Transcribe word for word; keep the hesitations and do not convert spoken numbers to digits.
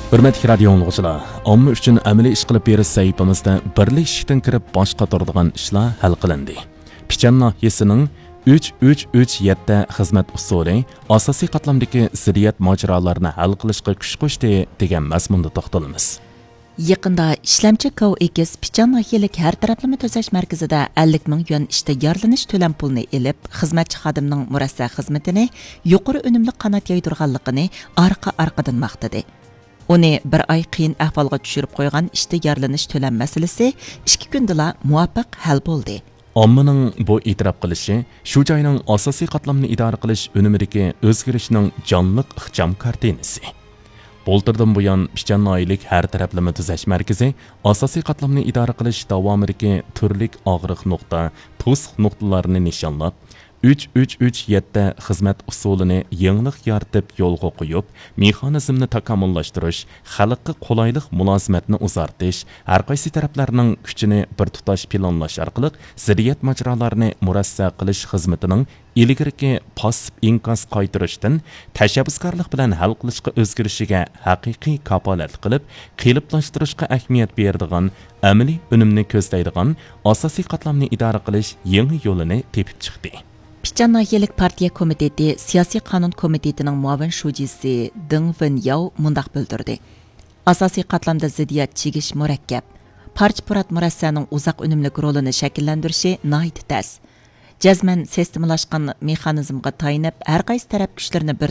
Hürmetli radio dinləyicilər, omma üçün əməli iş qilib berish sahifamizda birlashishdan kirib boshqa turadigan ishlar hal qilindi. Pichan nahiyasining uch uch uch yetti xizmat usuli asosiy qatlamdagi ziddiyat mojrolarini hal qilishga kuch qo'shdi degan mazmunda to'xtalamiz. Yaqında ishlamchi Kov Ekis Pichan nahiyalik har taraflama to'sash markazida ellik ming yuan ishda yarlanish to'lam pulini elib, xizmatchi xodimning murassa xizmatini yuqori unumli qanot yoydirganligini orqa-orqadan maqtadi. Uni bir oy qiyin ahvolga tushirib qo'ygan ishda yarlanish to'lam masalasi ikki kundala muvaffaq hal bo'ldi. Ommaning bu e'tirof qilishi shu joyning asosiy qatlamini idora qilish unumidagi o'zgarishning jonliq ixcham kartinasi. Bo'ltirdan buyon Pichan nahiyalik har taraflama tuzash markazi asosiy qatlamni idora qilish davomidagi turli og'riq nuqta, to'siq nuqtalarini nishonlab, uch uch uch yetti xizmat usulini yangilik yaratib yo'lga qo'yib, mexanizmni takomillashtirish, xalqqa qulaylik mulozimatni uzartish, har qaysi taraflarning kuchini bir tutash planlash orqali ziddiyat majrolarini murassa qilish xizmatining ilgirki passiv inkas qaytirishdan tashabbuskorlik bilan hal qilishga o'zgarishiga haqiqiy kapolat qilib, qiyinlashtirishga ahamiyat beradigan, amaliy unumni ko'zlaydigan asosiy qatlamni idora qilish yangi yo'lini tepib chiqdi. Pichan nahiyalik partiya komiteti siyosiy qonun komitetining muavin shujisi Deng Wen Yao mundaq bildirdi. Asosiy qatlamda ziddiyat chegish murakkab. Parch-purat murassaning uzoq unumli rolini shakllantirishi nihoyat tez. Jazman sistemalashgan mexanizmga tayinib, har qaysi taraf kuchlarini bir